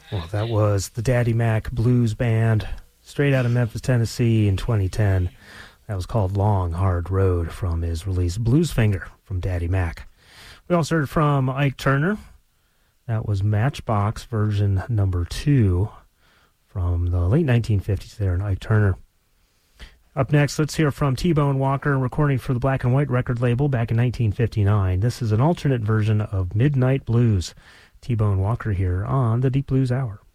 Well, that was the Daddy Mac Blues Band, straight out of Memphis, Tennessee in 2010. That was called Long Hard Road from his release Blues Finger from Daddy Mac. We also heard from Ike Turner. That was Matchbox version number 2 from the late 1950s there in Ike Turner. Up next, let's hear from T-Bone Walker, recording for the Black and White record label back in 1959. This is an alternate version of Midnight Blues. T-Bone Walker here on the Deep Blues Hour.